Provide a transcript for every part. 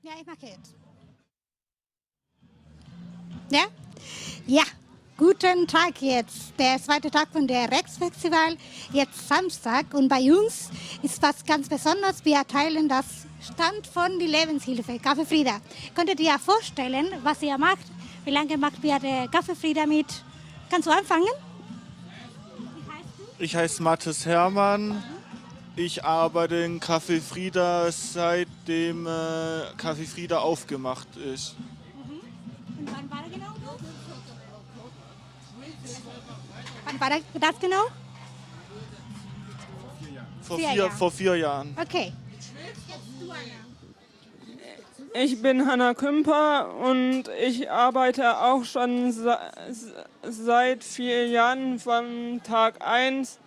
Ja, ich mache jetzt. Ja? Ja. Guten Tag jetzt. Der zweite Tag von der Rex-Festival, jetzt Samstag. Und bei uns ist was ganz Besonderes. Wir teilen das Stand von der Lebenshilfe, Café Frida. Könntet ihr vorstellen, was ihr macht? Wie lange macht ihr der Café Frida mit? Kannst du anfangen? Wie heißt du? Ich heiße Mathis Hermann. Ich arbeite in Café Frida, seitdem Café Frida aufgemacht ist. Und wann war das genau? Wann war das genau? Vor 4 Jahren. Okay. Ich bin Hanna Kümper und ich arbeite auch schon seit 4 Jahren von Tag 1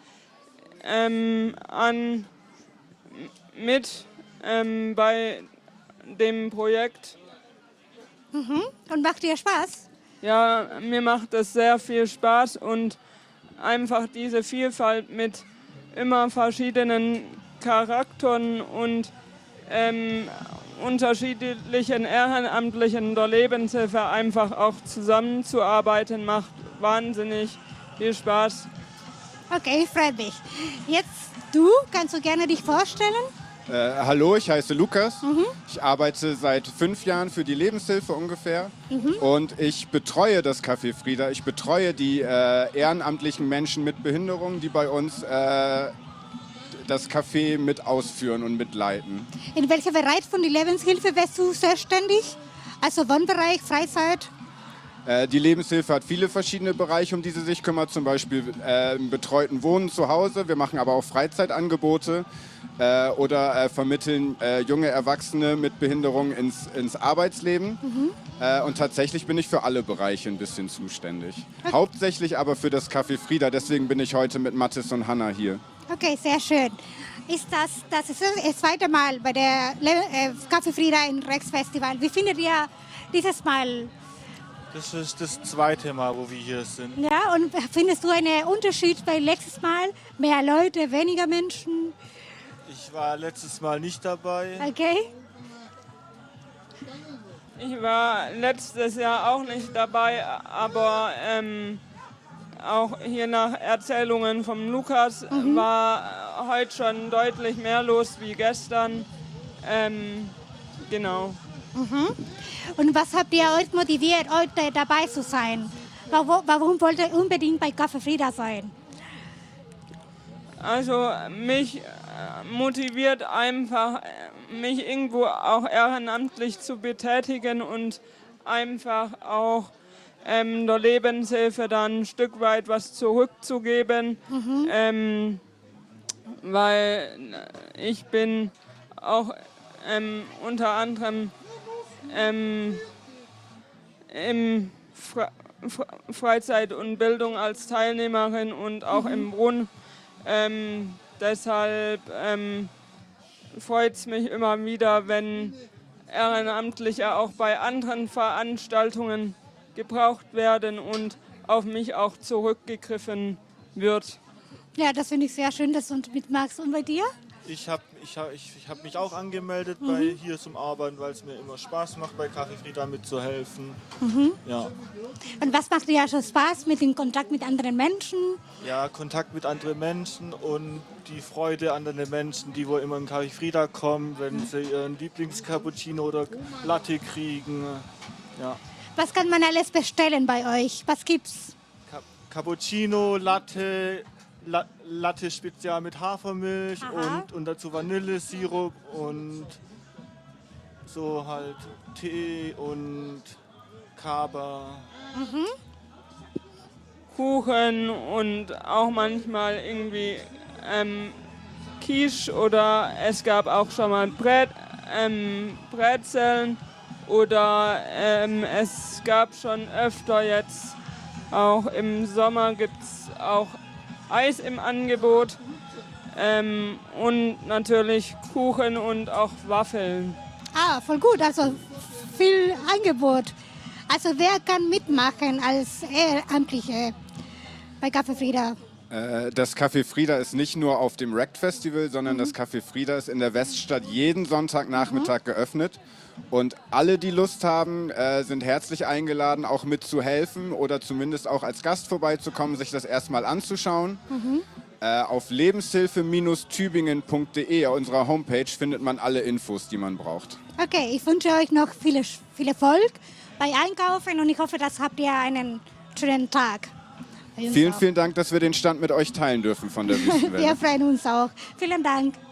an mit bei dem Projekt. Und macht dir Spaß? Ja, mir macht es sehr viel Spaß und einfach diese Vielfalt mit immer verschiedenen Charakteren und unterschiedlichen Ehrenamtlichen der Lebenshilfe einfach auch zusammenzuarbeiten, macht wahnsinnig viel Spaß. Okay, freut mich. Jetzt du, kannst du gerne dich vorstellen? Hallo, ich heiße Lukas. Ich arbeite seit 5 Jahren für die Lebenshilfe ungefähr und ich betreue das Café Frida. Ich betreue die ehrenamtlichen Menschen mit Behinderung, die bei uns das Café mit ausführen und mitleiten. In welchem Bereich von der Lebenshilfe wärst du selbstständig? Also Wohnbereich, Freizeit? Die Lebenshilfe hat viele verschiedene Bereiche, um die sie sich kümmert, zum Beispiel im betreuten Wohnen zu Hause. Wir machen aber auch Freizeitangebote oder vermitteln junge Erwachsene mit Behinderung ins Arbeitsleben. Und tatsächlich bin ich für alle Bereiche ein bisschen zuständig. Okay. Hauptsächlich aber für das Café Frida, deswegen bin ich heute mit Mathis und Hanna hier. Okay, sehr schön. Ist das ist das zweite Mal bei der Café Frida im Rex Festival. Wie findet ihr dieses Mal? Das ist das zweite Mal, wo wir hier sind. Ja, und findest du einen Unterschied bei letztes Mal? Mehr Leute, weniger Menschen? Ich war letztes Mal nicht dabei. Okay. Ich war letztes Jahr auch nicht dabei, aber auch hier nach Erzählungen vom Lukas war heute schon deutlich mehr los wie gestern. Genau. Und was habt ihr euch motiviert, heute dabei zu sein? Warum wollt ihr unbedingt bei Café Frida sein? Also mich motiviert einfach, mich irgendwo auch ehrenamtlich zu betätigen und einfach auch der Lebenshilfe dann ein Stück weit was zurückzugeben, weil ich bin auch unter anderem im Freizeit und Bildung als Teilnehmerin und auch im Wohn. Deshalb freut es mich immer wieder, wenn Ehrenamtliche auch bei anderen Veranstaltungen gebraucht werden und auf mich auch zurückgegriffen wird. Ja, das finde ich sehr schön, dass du mitmachst. Und bei dir? Ich hab mich auch angemeldet bei hier zum Arbeiten, weil es mir immer Spaß macht, bei Café Frida mitzuhelfen. Ja. Und was macht dir schon Spaß mit dem Kontakt mit anderen Menschen? Ja, Kontakt mit anderen Menschen und die Freude an den Menschen, die wohl immer in Café Frida kommen, wenn sie ihren Lieblingscappuccino oder Latte kriegen. Ja. Was kann man alles bestellen bei euch? Was gibt's? Cappuccino, Latte, Latte Spezial mit Hafermilch und dazu Vanillesirup und so halt Tee und Kaba. Kuchen und auch manchmal irgendwie Quiche oder es gab auch schon mal Brezeln oder es gab schon öfter jetzt, auch im Sommer gibt es auch Eis im Angebot und natürlich Kuchen und auch Waffeln. Ah, voll gut. Also viel Angebot. Also wer kann mitmachen als Ehrenamtliche bei Café Frida? Das Café Frieda ist nicht nur auf dem RECT Festival, sondern das Café Frieda ist in der Weststadt jeden Sonntagnachmittag geöffnet. Und alle, die Lust haben, sind herzlich eingeladen, auch mitzuhelfen oder zumindest auch als Gast vorbeizukommen, sich das erstmal anzuschauen. Auf lebenshilfe-tübingen.de, unserer Homepage, findet man alle Infos, die man braucht. Okay, ich wünsche euch noch viel Erfolg bei Einkaufen und ich hoffe, dass habt ihr einen schönen Tag. Vielen, vielen Dank, dass wir den Stand mit euch teilen dürfen von der Wüstenwelle. Wir freuen uns auch. Vielen Dank.